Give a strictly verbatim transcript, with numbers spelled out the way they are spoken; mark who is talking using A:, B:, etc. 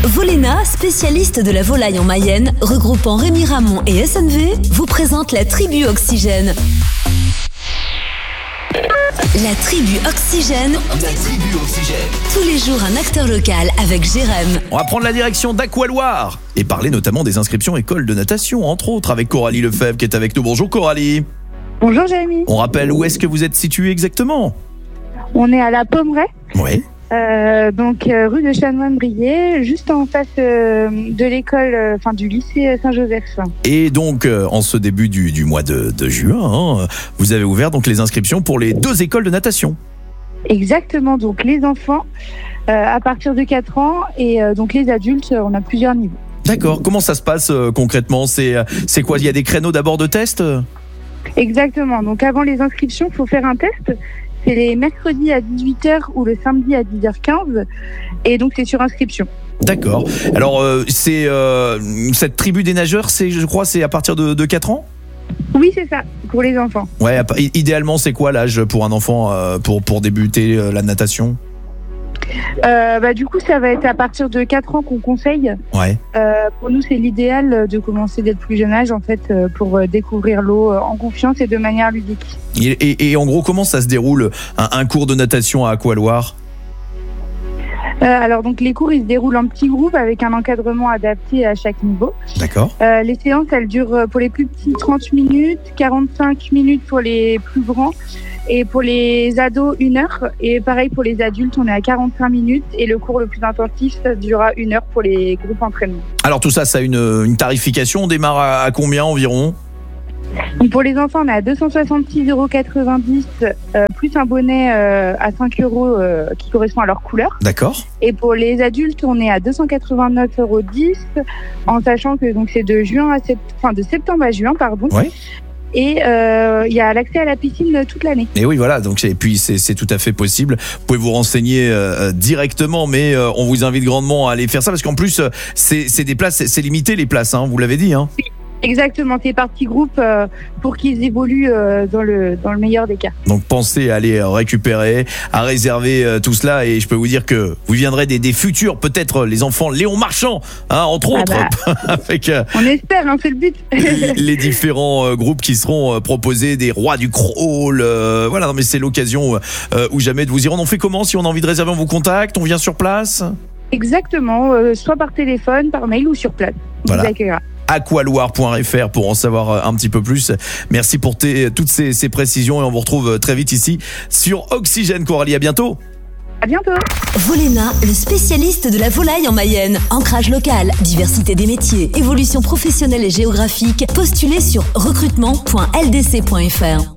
A: Volena, spécialiste de la volaille en Mayenne, regroupant Rémy Ramon et S N V, vous présente la tribu Oxygène. La tribu Oxygène.
B: La tribu Oxygène.
A: Tous les jours, un acteur local avec Jérém.
C: On va prendre la direction d'Aqualoire et parler notamment des inscriptions écoles de natation, entre autres, avec Coralie Lefebvre qui est avec nous. Bonjour Coralie.
D: Bonjour Jérémy.
C: On rappelle où est-ce que vous êtes situé exactement?
D: On est à la Pommeraye.
C: Oui.
D: Euh, donc euh, rue de Chanoine-Brié, juste en face euh, de l'école, enfin euh, du lycée Saint-Joseph.
C: Et donc euh, en ce début du, du mois de, de juin, hein, vous avez ouvert donc les inscriptions pour les deux écoles de natation.
D: Exactement, donc les enfants euh, à partir de quatre ans et euh, donc les adultes, on a plusieurs niveaux.
C: D'accord, comment ça se passe euh, concrètement? C'est, c'est quoi? Il y a des créneaux d'abord de test?
D: Exactement, donc avant les inscriptions, il faut faire un test. C'est les mercredis à dix-huit heures ou le samedi à dix heures quinze et donc c'est sur inscription.
C: D'accord. Alors euh, c'est euh, cette tribu des nageurs, c'est, je crois, c'est à partir de, de quatre ans?
D: Oui, c'est ça, pour les enfants.
C: Ouais, idéalement, c'est quoi l'âge pour un enfant euh, pour, pour débuter euh, la natation?
D: Euh, bah, du coup, ça va être à partir de quatre ans qu'on conseille.
C: Ouais.
D: Euh, pour nous, c'est l'idéal de commencer dès le plus jeune âge, en fait, pour découvrir l'eau en confiance et de manière ludique.
C: Et, et, et en gros, comment ça se déroule un, un cours de natation à Aqualoire?
D: Euh, alors donc les cours ils se déroulent en petits groupes avec un encadrement adapté à chaque niveau.
C: D'accord.
D: Euh, les séances elles durent pour les plus petits trente minutes, quarante-cinq minutes pour les plus grands et pour les ados une heure et pareil pour les adultes on est à quarante-cinq minutes et le cours le plus intensif ça durera une heure pour les groupes entraînement. Alors
C: tout ça ça a une, une tarification, on démarre à, à combien environ?
D: Donc pour les enfants, on est à deux cent soixante-six euros quatre-vingt-dix euh, plus un bonnet euh, à cinq euros euh, qui correspond à leur couleur.
C: D'accord.
D: Et pour les adultes, on est à deux cent quatre-vingt-neuf euros dix en sachant que donc c'est de juin à sept... enfin, de septembre à juin, pardon.
C: Ouais.
D: Et il euh, y a l'accès à la piscine toute l'année.
C: Et oui, voilà. Donc et puis c'est, c'est tout à fait possible. Vous pouvez vous renseigner euh, directement, mais euh, on vous invite grandement à aller faire ça parce qu'en plus c'est, c'est des places, c'est, c'est limité les places. Hein, vous l'avez dit. Hein.
D: Oui. Exactement, c'est par petits groupes euh, pour qu'ils évoluent euh, dans le dans le meilleur des cas.
C: Donc pensez à aller récupérer, à réserver euh, tout cela et je peux vous dire que vous viendrez des, des futurs, peut-être les enfants Léon Marchand, hein, entre ah autres, bah, avec euh,
D: on espère, hein, c'est le but.
C: les différents euh, groupes qui seront euh, proposés, des rois du crawl, euh, voilà, non mais c'est l'occasion euh, ou jamais de vous y rendre. On fait comment si on a envie de réserver? On vous contacte, on vient sur place?
D: Exactement, euh, soit par téléphone, par mail ou sur place. On
C: voilà.
D: vous accueillera.
C: aqualoire point f r pour en savoir un petit peu plus. Merci pour tes, toutes ces, ces précisions et on vous retrouve très vite ici sur Oxygène. Coralie, à bientôt.
D: À bientôt.
A: Volena, le spécialiste de la volaille en Mayenne. Ancrage local, diversité des métiers, évolution professionnelle et géographique. Postulez sur recrutement point l d c point f r.